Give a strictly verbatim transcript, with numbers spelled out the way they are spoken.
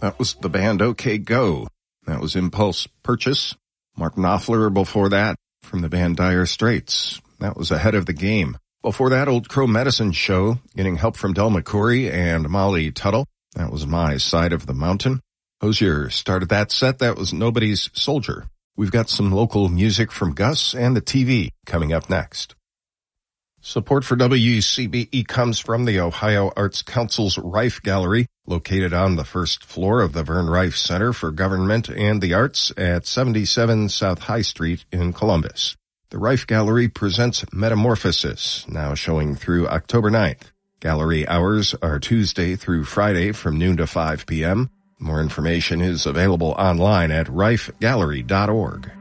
That was the band OK Go. That was Impulse Purchase. Mark Knopfler before that from the band Dire Straits. That was Ahead of the Game. Before that, Old Crow Medicine Show, getting help from Del McCoury and Molly Tuttle. That was My Side of the Mountain. Hozier started that set. That was Nobody's Soldier. We've got some local music from Gus and the T V coming up next. Support for W C B E comes from the Ohio Arts Council's Reif Gallery, located on the first floor of the Vern Reif Center for Government and the Arts at seventy-seven South High Street in Columbus. The Reif Gallery presents Metamorphosis, now showing through October ninth. Gallery hours are Tuesday through Friday from noon to five p.m. More information is available online at reif gallery dot org.